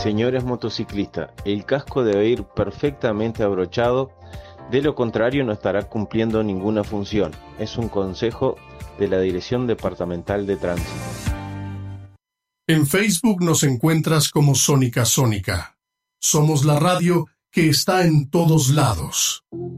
Señores motociclistas, el casco debe ir perfectamente abrochado, de lo contrario no estará cumpliendo ninguna función. Es un consejo de la Dirección Departamental de Tránsito. En Facebook nos encuentras como Sónica Sónica. Somos la radio que está en todos lados.